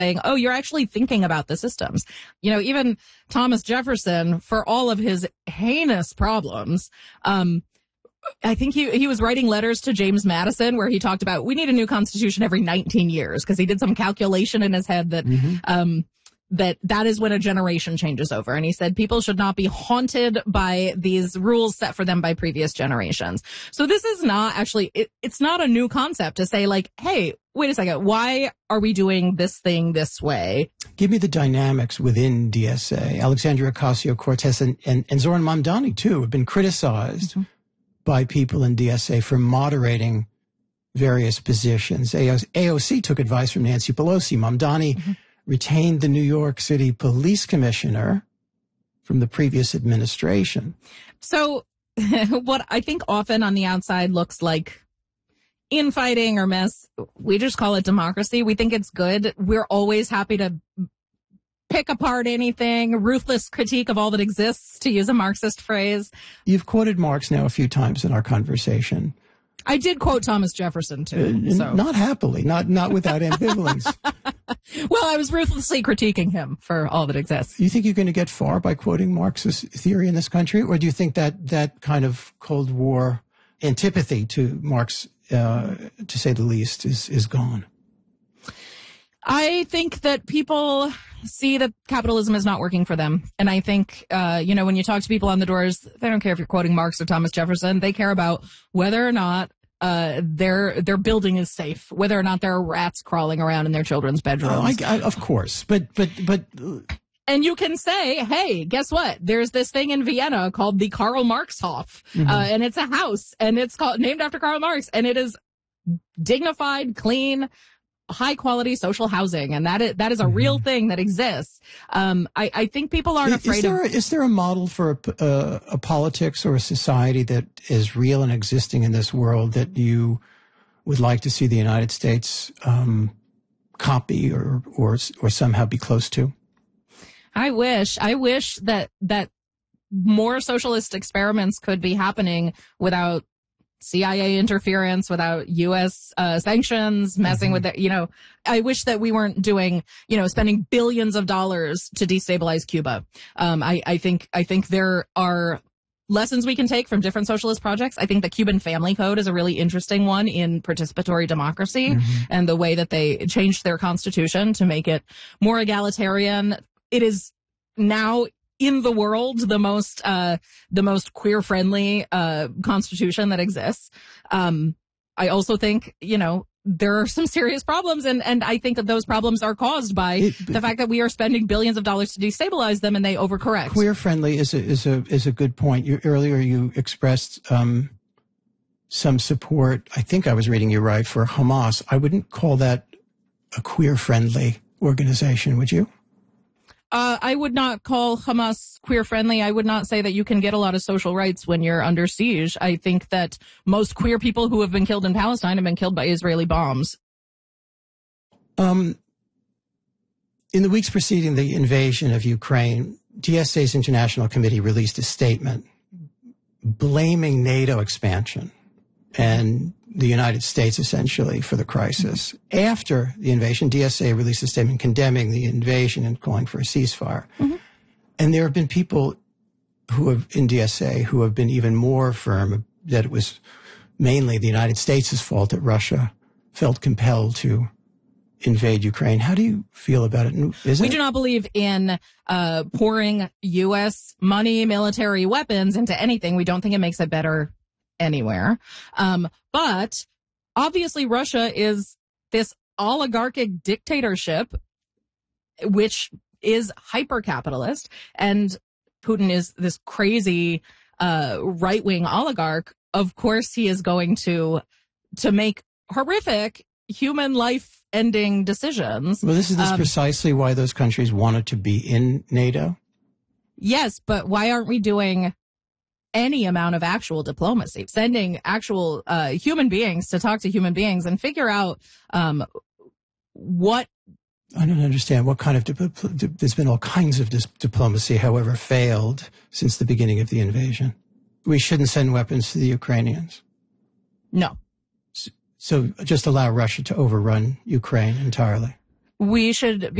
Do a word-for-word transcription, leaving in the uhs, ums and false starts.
saying, oh, you're actually thinking about the systems. You know, even Thomas Jefferson, for all of his heinous problems, um, I think he he was writing letters to James Madison where he talked about we need a new constitution every nineteen years because he did some calculation in his head that mm-hmm. um that that is when a generation changes over. And he said people should not be haunted by these rules set for them by previous generations. So this is not actually, it, it's not a new concept to say like, hey, wait a second, why are we doing this thing this way? Give me the dynamics within D S A. Alexandria Ocasio-Cortez and, and, and Zoran Mamdani, too, have been criticized mm-hmm. by people in D S A for moderating various positions. A O C took advice from Nancy Pelosi. Mamdani mm-hmm. retained the New York City police commissioner from the previous administration. So what I think often on the outside looks like infighting or mess, we just call it democracy. We think it's good. We're always happy to pick apart anything, ruthless critique of all that exists, to use a Marxist phrase. You've quoted Marx now a few times in our conversation. I did quote Thomas Jefferson, too. Uh, so. Not happily, not not without ambivalence. Well, I was ruthlessly critiquing him for all that exists. Do you think you're going to get far by quoting Marxist theory in this country? Or do you think that that kind of Cold War antipathy to Marx, uh, to say the least, is, is gone? I think that people see that capitalism is not working for them. And I think, uh, you know, when you talk to people on the doors, they don't care if you're quoting Marx or Thomas Jefferson. They care about whether or not uh, their their building is safe, whether or not there are rats crawling around in their children's bedrooms. Oh, I, I, of course. But, but, but. And you can say, hey, guess what? There's this thing in Vienna called the Karl Marx Hof. Mm-hmm. Uh, and it's a house and it's called named after Karl Marx. And it is dignified, clean, high quality social housing, and that is, that is a real thing that exists. Um, I, I think people aren't is, afraid is there, of. Is there a model for a, a, a politics or a society that is real and existing in this world that you would like to see the United States um, copy or, or or somehow be close to? I wish. I wish that that more socialist experiments could be happening without C I A interference, without U S uh, sanctions, messing mm-hmm. with it. You know, I wish that we weren't doing, you know, spending billions of dollars to destabilize Cuba. Um, I, I think, I think there are lessons we can take from different socialist projects. I think the Cuban Family Code is a really interesting one in participatory democracy mm-hmm. and the way that they changed their constitution to make it more egalitarian. It is now in the world, the most, uh, the most queer friendly, uh, constitution that exists. Um, I also think, you know, there are some serious problems, and, and I think that those problems are caused by it, the fact that we are spending billions of dollars to destabilize them and they overcorrect. Queer friendly is a, is a, is a good point. You, earlier you expressed, um, some support. I think I was reading you right for Hamas. I wouldn't call that a queer friendly organization, would you? Uh, I would not call Hamas queer friendly. I would not say that you can get a lot of social rights when you're under siege. I think that most queer people who have been killed in Palestine have been killed by Israeli bombs. Um, in the weeks preceding the invasion of Ukraine, D S A's International Committee released a statement blaming NATO expansion and the United States essentially for the crisis. Mm-hmm. After the invasion, D S A released a statement condemning the invasion and calling for a ceasefire. Mm-hmm. And there have been people who have in D S A who have been even more firm that it was mainly the United States' fault that Russia felt compelled to invade Ukraine. How do you feel about it? Is we it? do not believe in uh pouring U S money, military weapons into anything. We don't think it makes it better anywhere. Um, but obviously Russia is this oligarchic dictatorship, which is hyper-capitalist, and Putin is this crazy, uh, right-wing oligarch. Of course, he is going to, to make horrific human life-ending decisions. Well, this is this um, precisely why those countries wanted to be in NATO. Yes, but why aren't we doing any amount of actual diplomacy, sending actual uh, human beings to talk to human beings and figure out um, what. I don't understand what kind of, dip- dip- there's been all kinds of dis- diplomacy, however failed, since the beginning of the invasion. We shouldn't send weapons to the Ukrainians. No. So, so just allow Russia to overrun Ukraine entirely. we should